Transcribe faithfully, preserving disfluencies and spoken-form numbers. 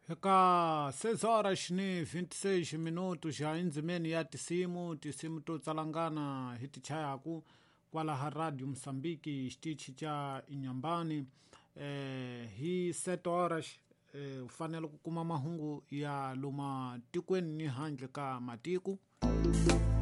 Eka seis horas ni vinte e seis minutos ya inzimeni ya tisimu tisimu to tsalangana hiti chayaku kwala ha radio Msambiki shtichi cha Inyambani. Eh, hi sete horas eh, ufanele kukuma mahungu ya luma tikweni ni handle ka matiku